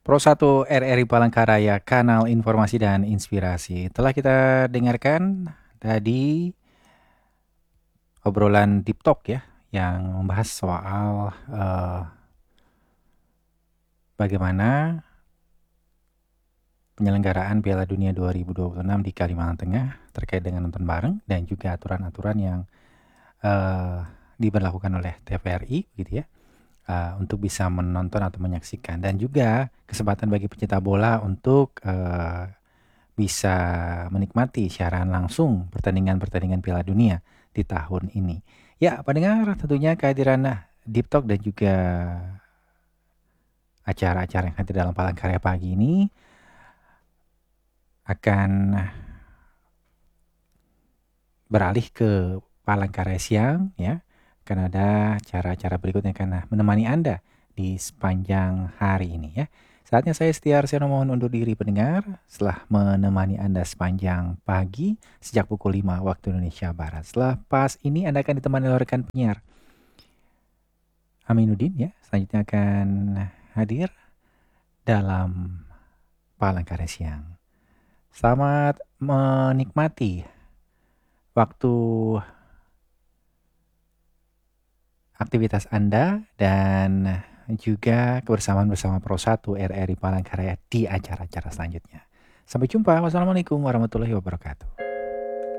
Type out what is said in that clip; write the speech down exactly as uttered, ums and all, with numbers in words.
Pro satu R R I Palangkaraya, kanal informasi dan inspirasi. Telah kita dengarkan tadi obrolan Deep Talk ya, yang membahas soal uh, bagaimana penyelenggaraan Piala Dunia dua ribu dua puluh enam di Kalimantan Tengah terkait dengan nonton bareng dan juga aturan-aturan yang uh, diberlakukan oleh T V R I gitu ya. Uh, untuk bisa menonton atau menyaksikan, dan juga kesempatan bagi pencinta bola untuk uh, bisa menikmati siaran langsung pertandingan-pertandingan Piala Dunia di tahun ini. Ya, pendengar, tentunya kehadiran Deep Talk dan juga acara-acara yang hadir dalam Palangkaraya pagi ini akan beralih ke Palangkaraya siang ya. Akan ada cara-cara berikutnya akan menemani Anda di sepanjang hari ini ya. Saatnya saya Setia Arsiano mohon undur diri pendengar setelah menemani Anda sepanjang pagi sejak pukul lima waktu Indonesia Barat. Setelah pas ini Anda akan ditemani oleh rekan penyiar Aminuddin ya. Selanjutnya akan hadir dalam Palangkaraya siang. Selamat menikmati waktu aktivitas Anda dan juga kebersamaan bersama Pro satu R R I Palangkaraya di acara-acara selanjutnya. Sampai jumpa. Wassalamualaikum warahmatullahi wabarakatuh.